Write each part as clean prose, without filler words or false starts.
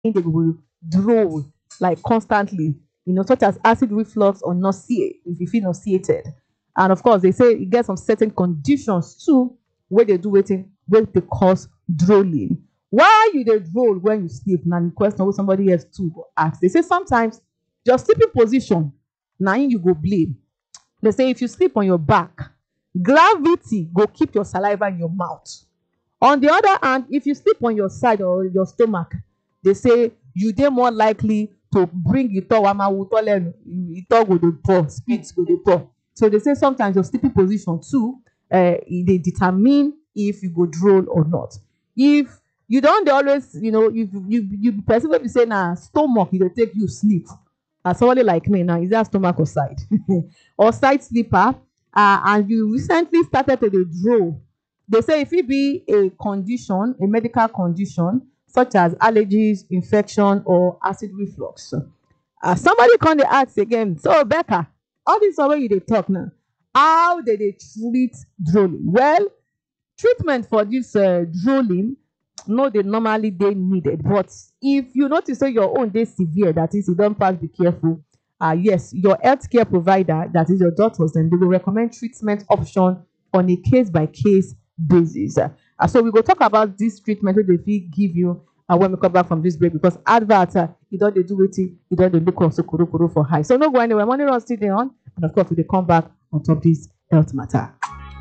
they will drool like constantly, such as acid reflux or nausea if you feel nauseated. And of course, they say you get some certain conditions too where they do waiting, where they cause drooling. Why you dey drool when you sleep? Now the question wey somebody else too go ask. They say sometimes your sleeping position, now you go blame. They say if you sleep on your back, gravity go keep your saliva in your mouth. On the other hand, if you sleep on your side or your stomach, they say you dey more likely to bring ito wamawu to lenu, ito go dey pour, spit go dey pour. So they say sometimes your sleeping position too, they determine if you go drool or not. If you don't always, you person wey be say na stomach you dey take you sleep. As somebody like me now, is that stomach or side? Or side sleeper, and you recently started to dey drool. They say if it be a condition, a medical condition, such as allergies, infection, or acid reflux. Somebody come dey ask again, so Becca, all this way you dey talk now, how they treat drooling? Well, treatment for this drooling, no, they normally dey needed. But if you notice say your own dey severe, that is, you don't pass, be careful. Yes, your healthcare provider, that is your doctors, then they will recommend treatment option on a case-by-case basis. So we go talk about this treatment wey they fit give you when we come back from this break, because advert, you don't dey do wetin, you don't dey look also koro for high. So no go anywhere. Money run still dey on, and of course we dey come back on top this health matter.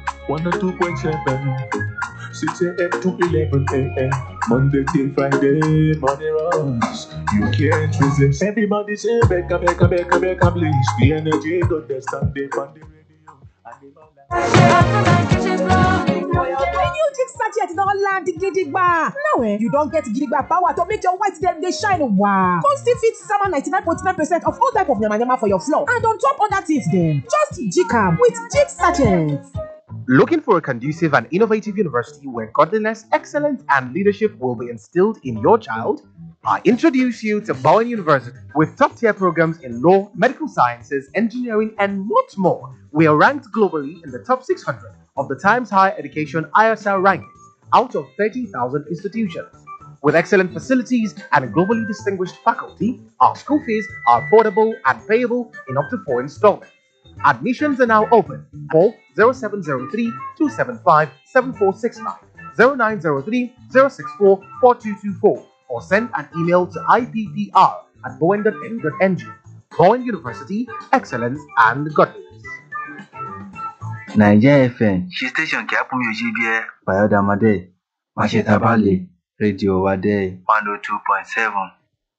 102.7, 6 a.m. to 11 a.m. Monday till Friday, money runs. You can't resist. Everybody say, Becca, Becca, Becca, Becca, please. The energy got the Sunday on the radio. New Jig sachet don land gidigba. Now you don get gidigba power to make your white dem dey shine. Wow. Come still fit sama 99.9% of all type of yamayama for your floor and on top other things dem. Just jig am with Jig sachet. Looking for a conducive and innovative university where godliness, excellence, and leadership will be instilled in your child? I introduce you to Bowen University. With top-tier programs in law, medical sciences, engineering, and much more, we are ranked globally in the top 600 of the Times Higher Education ISR rankings out of 13,000 institutions. With excellent facilities and a globally distinguished faculty, our school fees are affordable and payable in up to 4 installments. Admissions are now open. Call 0703 275 7469, 0903 064 4224, or send an email to ippr@bowen.edu.ng. Bowen University, excellence and godliness. Nigeria FM, she station kí á pọ́n mi ò ṣe bí ẹ. Fàyọ́dàmọ́dé, Máṣetàbálẹ̀, rédíò wa dé 102.7.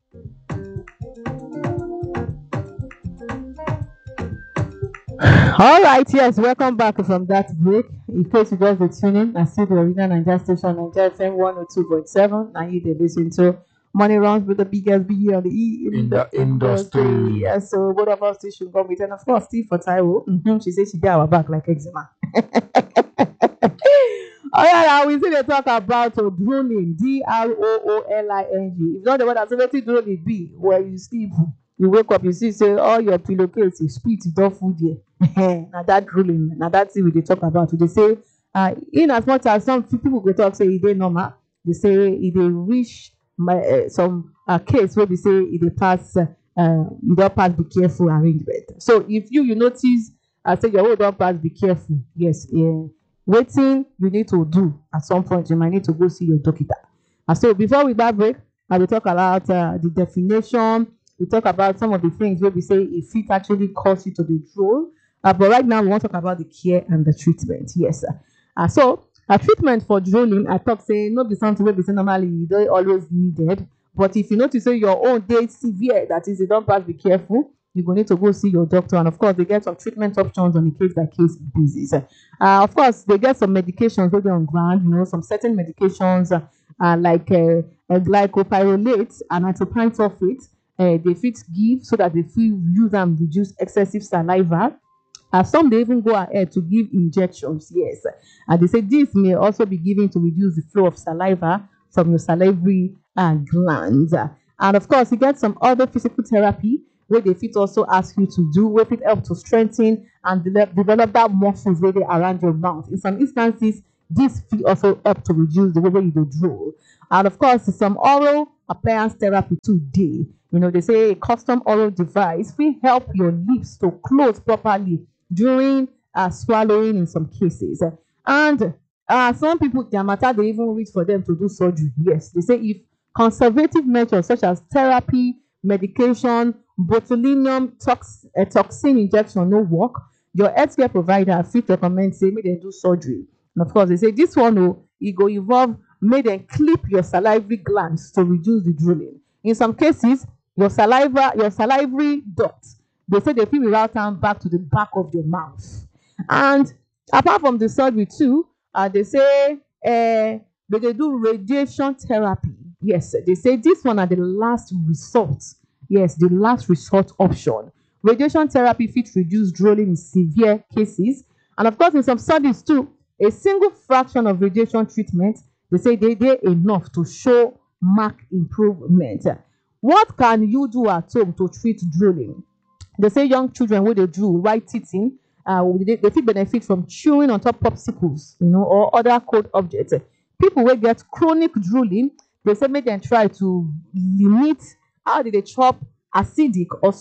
All right, yes, welcome back from that break. In case you just be tuning, I see the original Nigeria station, Nigeria FM 102.7, and you dey listen to Money Runs with the biggest BE on the E In the industry. Yes, so both of us should come with, and of course, Steve for Taiwo. She said she did our back like eczema. All right, now we see they talk about drooling, DROOLING. If not the one that's already drooling be where you sleep. You wake up, you see, say all your pillowcase is spit, you don't food here. Now that drooling, now that's what they talk about. They say, in as much as some people go talk, say it ain't normal, they say it they reach some case where they say it they pass, you don't pass, be careful arrangement. So if you notice, say your own don't pass, be careful. Yes, waiting you need to do at some point, you might need to go see your doctor. And so before we back break, I will talk about the definition. We talk about some of the things where we say if it actually cause you to be drool. But right now we want to talk about the care and the treatment. Yes. So a treatment for drooling, I talk say not be something where we say normally you don't always needed. But if you notice say your own day severe, that is, you don't pass, be careful. You're going to need to go see your doctor, and of course they get some treatment options on a case-by-case basis. Of course, they get some medications where they're on ground. Some certain medications like glycopyrrolate and atropine sulfate. They fit give so that they feel use and reduce excessive saliva. Some they even go ahead to give injections, yes. And they say this may also be given to reduce the flow of saliva from your salivary glands. And of course, you get some other physical therapy where they fit also ask you to do, where it help to strengthen and develop that muscles where they around your mouth. In some instances, this fit also help to reduce the way you do drool. And of course, some oral appliance therapy today. They say a custom oral device will help your lips to close properly during swallowing in some cases. And some people, their matter, they even reach for them to do surgery. Yes, they say if conservative measures such as therapy, medication, botulinum toxin injection no work, your healthcare provider fit recommend say make dem do surgery. And of course, they say this one it go involve make dem clip your salivary glands to reduce the drooling. In some cases, your salivary duct, they say they fit reroute am back to the back of your mouth. And apart from the surgery too, they say they do radiation therapy. Yes, they say this one are the last resort. Yes, the last resort option. Radiation therapy fit reduce drooling in severe cases. And of course, in some studies too, a single fraction of radiation treatment, they say they enough to show marked improvement. What can you do at home to treat drooling? They say young children when they drool while teething, they fit benefit from chewing on top popsicles, or other cold objects. People will get chronic drooling, they say make them try to limit how they chop acidic or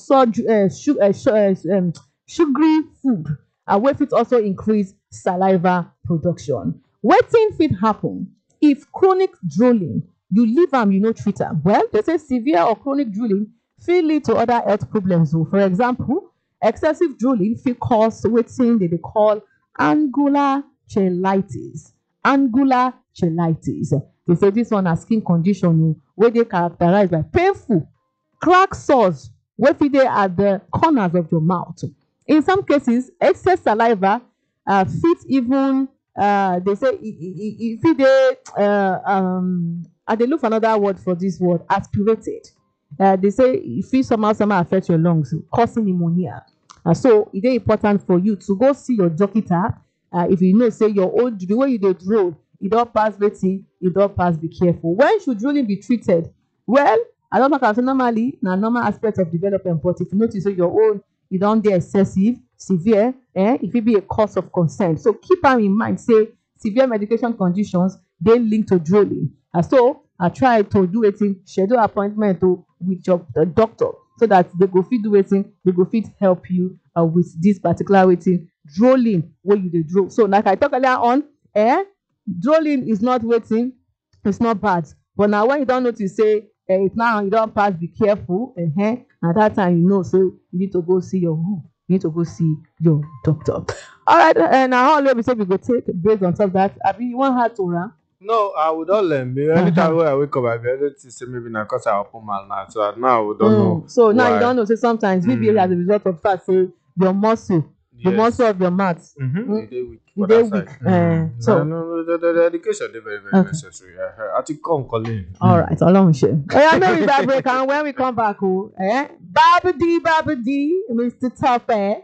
sugary food, wey fit also increase saliva production. Wetin fit happen if chronic drooling you leave am, you no treat am? Well, they say severe or chronic drooling fit lead to other health problems. For example, excessive drooling fit cause wetin they call angular cheilitis. Angular cheilitis. They say this one na skin condition wey dey characterized by painful crack sores wey fit dey at the corners of your mouth. In some cases, excess saliva fit even they say e fit dey I dey look for another word for this word, aspirated. They say e fit somehow affect your lungs, causing pneumonia. So e dey important for you to go see your doctor if you know say your own the way you dey drool, e don pass wetin, e don pass. Be careful. When should drooling be treated? Well, I don't talk say normally na normal aspect of development, but if you notice say your own e don dey excessive, severe, it fit be a cause of concern. So keep am in mind say severe medication conditions dey linked to drooling. And so I try to do wetin, schedule appointment with your doctor so that they go fit do wetin, they go fit help you with this particular wetin drooling wey you dey drool. So like I talk earlier on, drooling is not wetin, it's not bad, but now when you don notice say it now you don pass, be careful. At that time you know, so you need to go see your doctor. All right, now how long we say we go take based on top of that? Abi, you want her to run? No, I would all learn. Anytime when I wake up, I be able to say maybe now because I open my mouth. So now we don't know. So now you don't know. So sometimes maybe as a result of that, say your muscle, the muscle of your mouth, they weak. So the education is very, very necessary. I think come calling. All right, along share. I know we back break, and when we come back, Babadi, Mr. Top,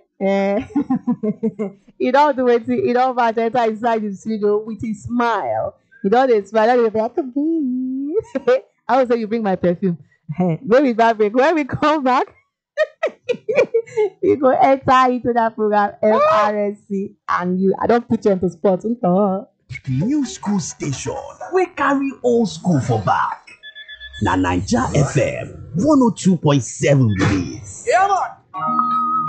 he don't do it. He don't enter inside the studio with his smile. He don't smile. He'll be like, I would say you bring my perfume. Maybe back break. When we come back, you go enter into that program FRSC, and I don't put you on the spot. New school station. We carry old school for back. Na Naija FM 102.7 release. Yeah, man.